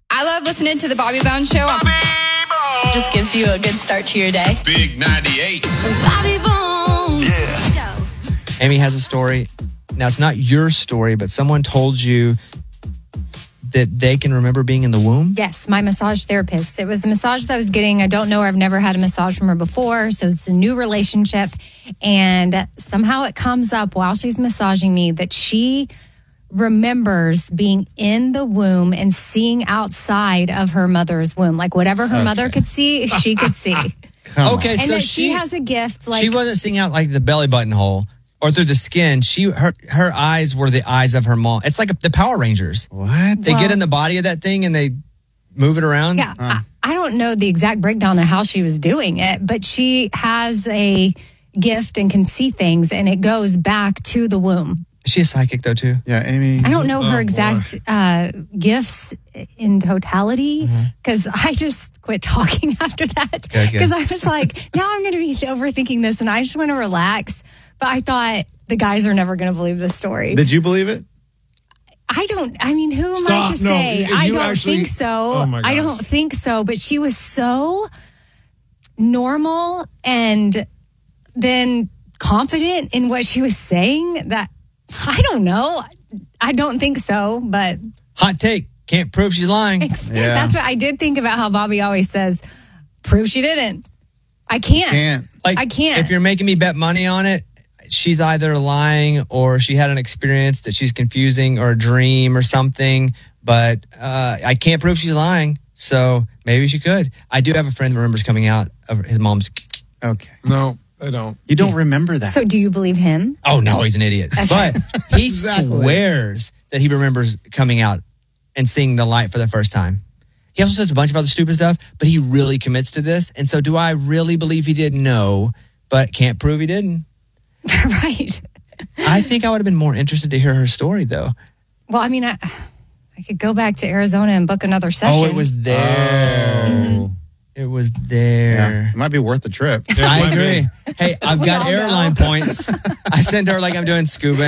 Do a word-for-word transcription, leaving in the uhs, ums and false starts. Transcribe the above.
I love listening to the Bobby Bones Show. Bobby Bones. Just gives you a good start to your day. Big ninety-eight. Bobby Bones. Yeah. Amy has a story. Now, it's not your story, but someone told you that they can remember being in the womb? Yes, my massage therapist. It was a massage that I was getting. I don't know her. I've never had a massage from her before. So it's a new relationship. And somehow it comes up while she's massaging me that she remembers being in the womb and seeing outside of her mother's womb. Like whatever her Okay. mother could see, she could see. Come Okay, on. And so that she, she has a gift. Like she wasn't seeing out like the belly button hole or through the skin. She her her eyes were the eyes of her mom. It's like the Power Rangers. What? They Well- get in the body of that thing and they move it around. Yeah, I, I don't know the exact breakdown of how she was doing it, but she has a gift and can see things, and it goes back to the womb. Is she a psychic though too? Yeah, Amy. I don't know her Oh, exact uh, gifts in totality because I just quit talking after that Okay, good. because I was like, now I'm going to be overthinking this, and I just want to relax. But I thought the guys are never going to believe this story. Did you believe it? I don't, I mean, who am Stop. I to No, say? you- I you don't actually- think so. Oh, my I gosh. don't think so. But she was so normal and then confident in what she was saying that I don't know. I don't think so, but Hot take. Can't prove she's lying. Yeah. that's what I did think about how Bobby always says, prove she didn't. I can't. Can't. Like, I can't. If you're making me bet money on it, she's either lying or she had an experience that she's confusing or a dream or something. But uh, I can't prove she's lying. So maybe she could. I do have a friend that remembers coming out of his mom's. Okay. No, I don't. You don't remember that. So do you believe him? Oh, no, he's an idiot. But he Exactly. swears that he remembers coming out and seeing the light for the first time. He also says a bunch of other stupid stuff, but he really commits to this. And so do I really believe he did? No, but can't prove he didn't. Right. I think I would have been more interested to hear her story, though. Well, I mean, I, I could go back to Arizona and book another session. Oh, it was there. Oh. It was Yeah. there. It might be worth the trip. I agree. Hey, I've We got all know. airline points. I send her like I'm doing scuba.